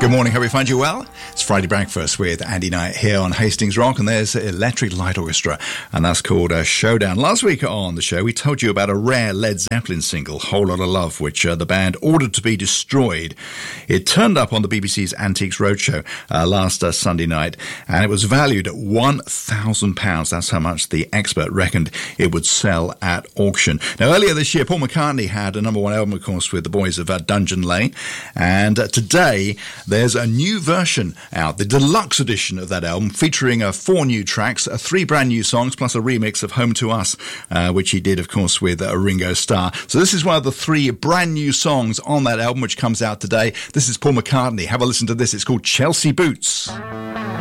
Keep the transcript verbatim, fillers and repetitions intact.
Good morning, hope you find you well. It's Friday Breakfast with Andy Knight here on Hastings Rock, and there's Electric Light Orchestra, and that's called uh, Showdown. Last week on the show, we told you about a rare Led Zeppelin single, Whole Lotta Love, which uh, the band ordered to be destroyed. It turned up on the B B C's Antiques Roadshow uh, last uh, Sunday night, and it was valued at one thousand pounds. That's how much the expert reckoned it would sell at auction. Now, earlier this year, Paul McCartney had a number one album, of course, with the boys of uh, Dungeon Lane, and uh, today there's a new version out, the deluxe edition of that album, featuring uh, four new tracks, uh, three brand new songs, plus a remix of Home to Us, uh, which he did, of course, with uh, Ringo Starr. So this is one of the three brand new songs on that album, which comes out today. This is Paul McCartney. Have a listen to this. It's called Chelsea Boots.